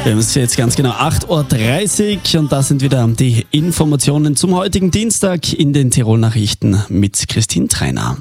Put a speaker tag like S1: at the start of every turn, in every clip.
S1: Wir haben es jetzt ganz genau 8.30 Uhr und das sind wieder die Informationen zum heutigen Dienstag in den Tirol-Nachrichten mit Christine Treiner.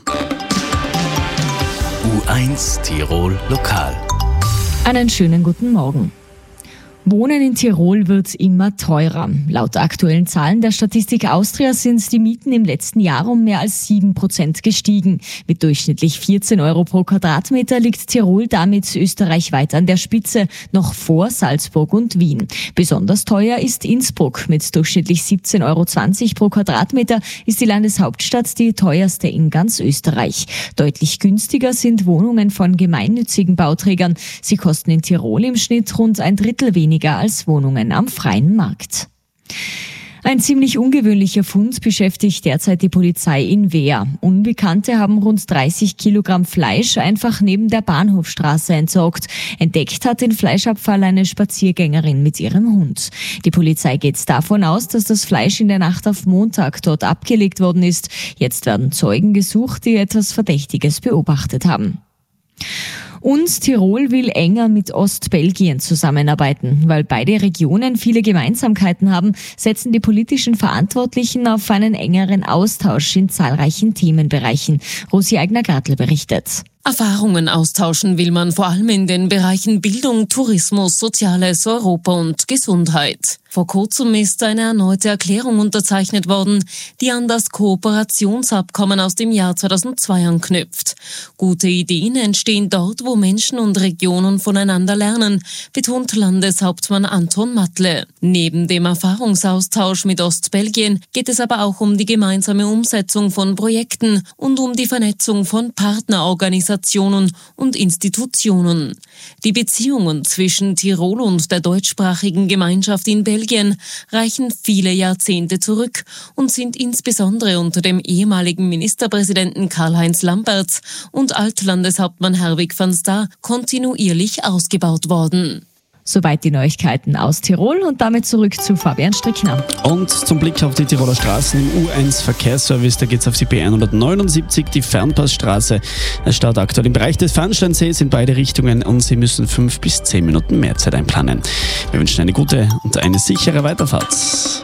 S2: U1 Tirol Lokal.
S3: Einen schönen guten Morgen. Wohnen in Tirol wird immer teurer. Laut aktuellen Zahlen der Statistik Austria sind die Mieten im letzten Jahr um mehr als 7% gestiegen. Mit durchschnittlich 14 € pro Quadratmeter liegt Tirol damit österreichweit an der Spitze, noch vor Salzburg und Wien. Besonders teuer ist Innsbruck. Mit durchschnittlich 17,20 € pro Quadratmeter ist die Landeshauptstadt die teuerste in ganz Österreich. Deutlich günstiger sind Wohnungen von gemeinnützigen Bauträgern. Sie kosten in Tirol im Schnitt rund ein Drittel weniger als Wohnungen am freien Markt. Ein ziemlich ungewöhnlicher Fund beschäftigt derzeit die Polizei in Wehr. Unbekannte haben rund 30 Kilogramm Fleisch einfach neben der Bahnhofstraße entsorgt. Entdeckt hat den Fleischabfall eine Spaziergängerin mit ihrem Hund. Die Polizei geht davon aus, dass das Fleisch in der Nacht auf Montag dort abgelegt worden ist. Jetzt werden Zeugen gesucht, die etwas Verdächtiges beobachtet haben. Und Tirol will enger mit Ostbelgien zusammenarbeiten. Weil beide Regionen viele Gemeinsamkeiten haben, setzen die politischen Verantwortlichen auf einen engeren Austausch in zahlreichen Themenbereichen. Rosi Eigner-Gartl berichtet.
S4: Erfahrungen austauschen will man vor allem in den Bereichen Bildung, Tourismus, Soziales, Europa und Gesundheit. Vor kurzem ist eine erneute Erklärung unterzeichnet worden, die an das Kooperationsabkommen aus dem Jahr 2002 anknüpft. Gute Ideen entstehen dort, wo Menschen und Regionen voneinander lernen, betont Landeshauptmann Anton Matle. Neben dem Erfahrungsaustausch mit Ostbelgien geht es aber auch um die gemeinsame Umsetzung von Projekten und um die Vernetzung von Partnerorganisationen und Institutionen. Die Beziehungen zwischen Tirol und der deutschsprachigen Gemeinschaft in Belgien reichen viele Jahrzehnte zurück und sind insbesondere unter dem ehemaligen Ministerpräsidenten Karl-Heinz Lambertz und Altlandeshauptmann Herwig van Sta kontinuierlich ausgebaut worden.
S3: Soweit die Neuigkeiten aus Tirol und damit zurück zu Fabian Strickner.
S1: Und zum Blick auf die Tiroler Straßen im U1 Verkehrsservice, da geht es auf die B179, die Fernpassstraße. Es staut aktuell im Bereich des Fernsteinsees in beide Richtungen und Sie müssen 5 bis 10 Minuten mehr Zeit einplanen. Wir wünschen eine gute und eine sichere Weiterfahrt.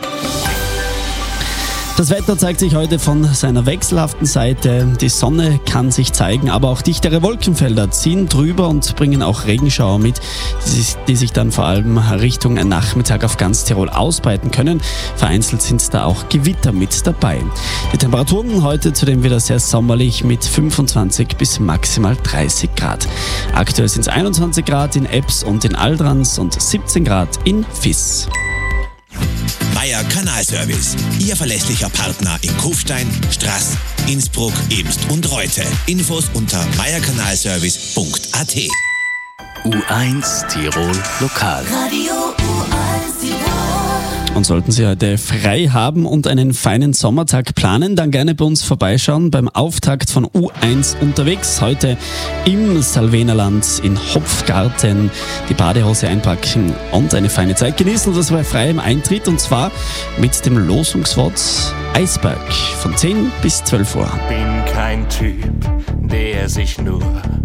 S1: Das Wetter zeigt sich heute von seiner wechselhaften Seite. Die Sonne kann sich zeigen, aber auch dichtere Wolkenfelder ziehen drüber und bringen auch Regenschauer mit, die sich dann vor allem Richtung Nachmittag auf ganz Tirol ausbreiten können. Vereinzelt sind da auch Gewitter mit dabei. Die Temperaturen heute zudem wieder sehr sommerlich mit 25 bis maximal 30 Grad. Aktuell sind es 21 Grad in Ebbs und in Aldrans und 17 Grad in Viss.
S5: Meier Kanalservice, Ihr verlässlicher Partner in Kufstein, Straß, Innsbruck, Eemst und Reute. Infos unter meierkanalservice.at.
S2: U1 Tirol Lokal.
S6: Radio U1 Tirol.
S1: Und sollten Sie heute frei haben und einen feinen Sommertag planen, dann gerne bei uns vorbeischauen beim Auftakt von U1 unterwegs. Heute im Salvenerland in Hopfgarten die Badehose einpacken und eine feine Zeit genießen. Das war frei im Eintritt und zwar mit dem Losungswort Eisberg von 10 bis 12 Uhr.
S7: Bin kein Typ, der sich nur